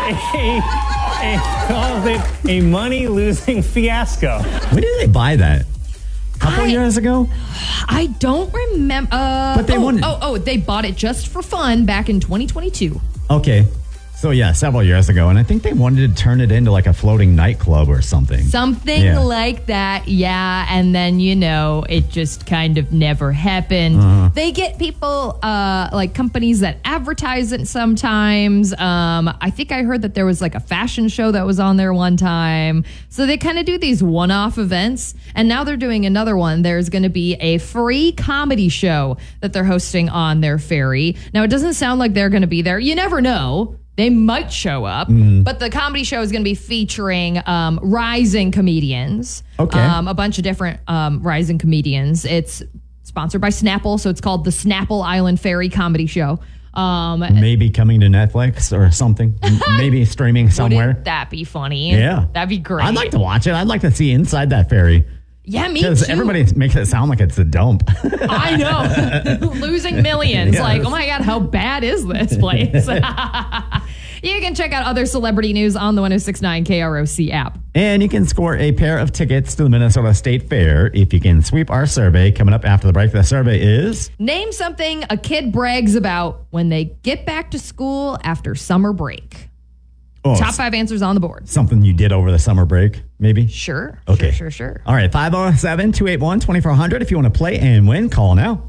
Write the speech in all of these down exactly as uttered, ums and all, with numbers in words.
a, a, calls it a money-losing fiasco. When did they buy that? A couple I, years ago? I don't remember. Uh, but they oh, wanted... oh, oh, they bought it just for fun back in twenty twenty-two. Okay. So, yeah, several years ago. And I think they wanted to turn it into like a floating nightclub or something. Something yeah. like that, yeah. And then, you know, it just kind of never happened. Uh-huh. They get people, uh, like companies that advertise it sometimes. Um, I think I heard that there was like a fashion show that was on there one time. So they kind of do these one-off events. And now they're doing another one. There's going to be a free comedy show that they're hosting on their ferry. Now, it doesn't sound like they're going to be there. You never know. They might show up, mm. but the comedy show is going to be featuring um, rising comedians. Okay. Um, a bunch of different um, rising comedians. It's sponsored by Snapple, so it's called the Snapple Island Ferry Comedy Show. Um, Maybe coming to Netflix or something. Maybe streaming somewhere. Wouldn't that be funny? Yeah. That'd be great. I'd like to watch it. I'd like to see inside that ferry. Yeah, me too. Because everybody makes it sound like it's a dump. I know. Losing millions. Yes. Like, oh my God, how bad is this place? You can check out other celebrity news on the one oh six point nine K R O C app. And you can score a pair of tickets to the Minnesota State Fair if you can sweep our survey. Coming up after the break, the survey is... Name something a kid brags about when they get back to school after summer break. Oh, Top five answers on the board. Something you did over the summer break, maybe? Sure. Okay. Sure, sure, sure. All right, five oh seven, two eight one, two four zero zero if you want to play and win. Call now.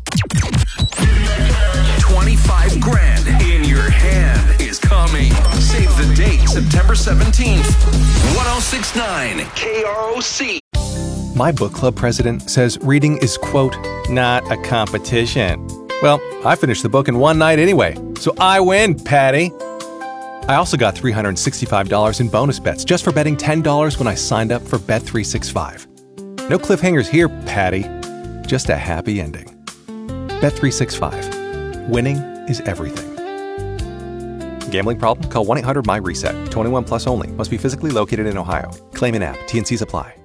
twenty-five grand in your hand is coming. Save the date, September seventeenth. one oh six point nine K R O C. My book club president says reading is, quote, not a competition. Well, I finished the book in one night anyway, so I win, Patty. I also got three hundred sixty-five dollars in bonus bets just for betting ten dollars when I signed up for Bet three sixty-five. No cliffhangers here, Patty. Just a happy ending. Bet three sixty-five. Winning is everything. Gambling problem? Call one eight hundred M Y RESET. twenty-one plus only. Must be physically located in Ohio. Claim in app. T N Cs apply.